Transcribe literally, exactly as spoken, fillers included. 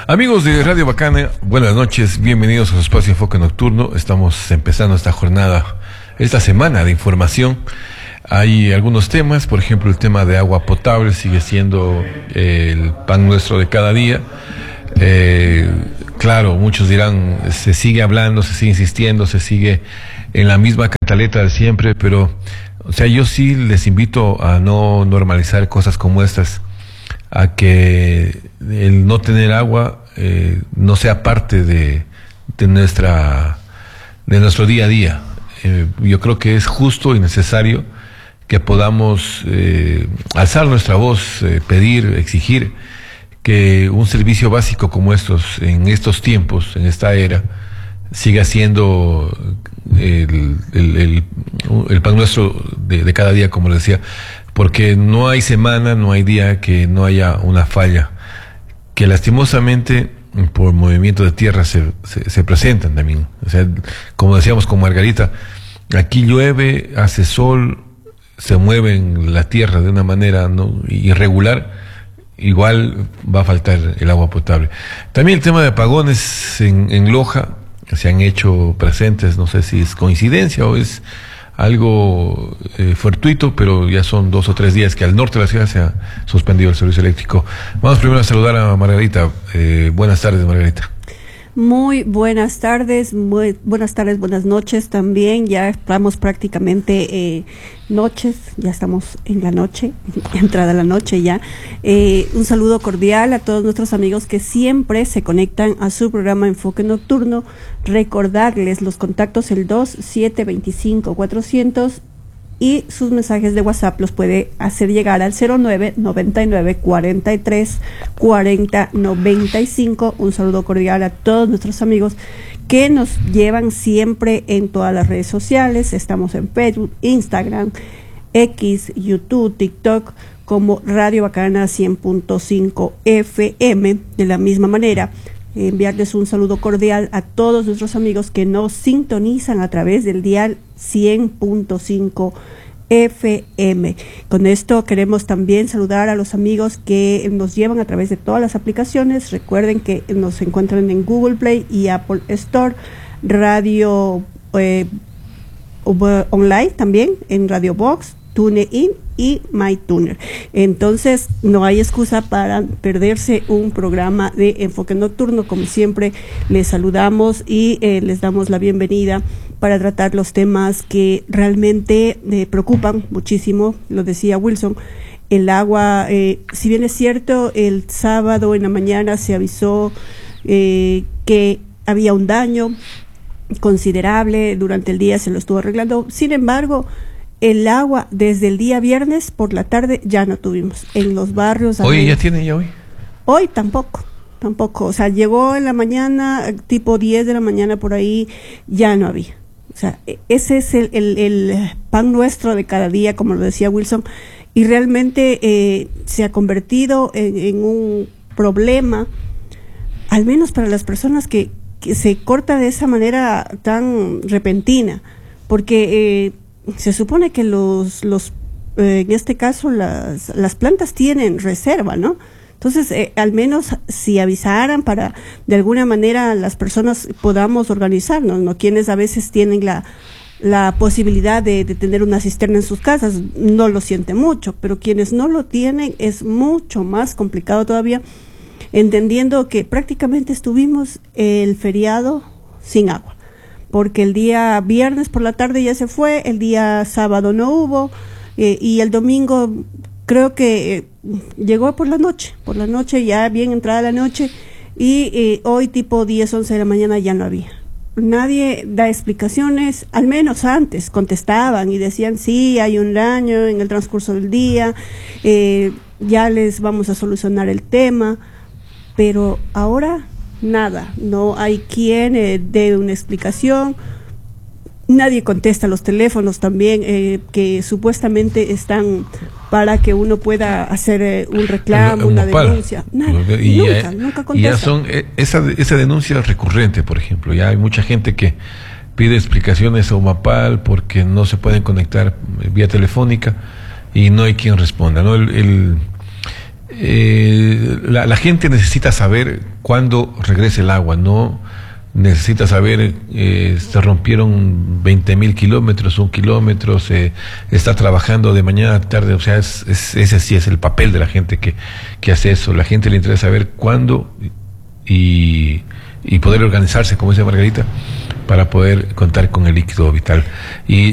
Amigos de Radio Bacana, buenas noches, bienvenidos a su espacio Enfoque Nocturno. Estamos empezando esta jornada, esta semana de información. Hay algunos temas, por ejemplo, el tema de agua potable sigue siendo eh, el pan nuestro de cada día. Eh, claro, muchos dirán, se sigue hablando, se sigue insistiendo, se sigue en la misma cantaleta de siempre, pero, o sea, yo sí les invito a no normalizar cosas como estas, a que el no tener agua eh, no sea parte de, de nuestra de nuestro día a día. Eh, yo creo que es justo y necesario que podamos eh, alzar nuestra voz, eh, pedir, exigir que un servicio básico como estos, en estos tiempos, en esta era, siga siendo el, el, el, el pan nuestro de, de cada día, como les decía, porque no hay semana, no hay día que no haya una falla, que lastimosamente por movimiento de tierra se, se, se presentan también. O sea, como decíamos con Margarita, aquí llueve, hace sol, se mueve en la tierra de una manera no irregular, igual va a faltar el agua potable. También el tema de apagones en, en Loja se han hecho presentes, no sé si es coincidencia o es algo eh, fortuito, pero ya son dos o tres días que al norte de la ciudad se ha suspendido el servicio eléctrico. Vamos primero a saludar a Margarita. Eh, buenas tardes, Margarita. Muy buenas tardes, muy buenas tardes, buenas noches también. Ya estamos prácticamente eh, noches, ya estamos en la noche, entrada la noche ya. Eh, un saludo cordial a todos nuestros amigos que siempre se conectan a su programa Enfoque Nocturno. Recordarles los contactos el dos siete dos cinco cuatrocientos y sus mensajes de WhatsApp los puede hacer llegar al cero nueve noventa y nueve cuarenta y tres cuarenta noventa y cinco. Un saludo cordial a todos nuestros amigos que nos llevan siempre en todas las redes sociales. Estamos en Facebook, Instagram, X, YouTube, TikTok como Radio Bacana cien punto cinco F M. De la misma manera, enviarles un saludo cordial a todos nuestros amigos que nos sintonizan a través del dial cien punto cinco F M. Con esto queremos también saludar a los amigos que nos llevan a través de todas las aplicaciones. Recuerden que nos encuentran en Google Play y Apple Store, Radio eh, Online también, en Radio Box, TuneIn y MyTuner. Entonces no hay excusa para perderse un programa de Enfoque Nocturno. Como siempre, les saludamos y eh, les damos la bienvenida para tratar los temas que realmente eh, preocupan muchísimo. Lo decía Wilson, el agua, eh, si bien es cierto, el sábado en la mañana se avisó eh, que había un daño considerable, durante el día se lo estuvo arreglando. Sin embargo, el agua desde el día viernes por la tarde ya no tuvimos en los barrios. Hoy ya tiene, ya hoy. Hoy tampoco, tampoco. O sea, llegó en la mañana, tipo diez de la mañana por ahí, ya no había. O sea, ese es el, el, el pan nuestro de cada día, como lo decía Wilson, y realmente eh, se ha convertido en, en un problema, al menos para las personas que, que se corta de esa manera tan repentina, porque eh, se supone que los, los eh, en este caso las, las plantas tienen reserva, ¿no? Entonces, eh, al menos si avisaran para, de alguna manera, las personas podamos organizarnos, ¿no? Quienes a veces tienen la, la posibilidad de, de tener una cisterna en sus casas, no lo sienten mucho, pero quienes no lo tienen es mucho más complicado todavía, entendiendo que prácticamente estuvimos el feriado sin agua, porque el día viernes por la tarde ya se fue, el día sábado no hubo, eh, y el domingo creo que eh, llegó por la noche, por la noche ya bien entrada la noche, y eh, hoy tipo diez, once de la mañana ya no había. Nadie da explicaciones, al menos antes contestaban y decían sí, hay un daño en el transcurso del día, eh, ya les vamos a solucionar el tema, pero ahora nada, no hay quien eh, dé una explicación. Nadie contesta los teléfonos también eh, que supuestamente están para que uno pueda hacer eh, un reclamo, una denuncia. Nada, y nunca, ya, nunca contesta. Y ya son, eh, esa, esa denuncia recurrente, por ejemplo. Ya hay mucha gente que pide explicaciones a UMAPAL porque no se pueden conectar vía telefónica y no hay quien responda, ¿no? El, el, eh, la, la gente necesita saber cuándo regrese el agua, no necesita saber, eh, se rompieron veinte mil kilómetros, un kilómetro, se está trabajando de mañana a tarde, o sea, es, es, ese sí es el papel de la gente que, que hace eso. La gente le interesa saber cuándo y, y poder organizarse, como dice Margarita, para poder contar con el líquido vital. Y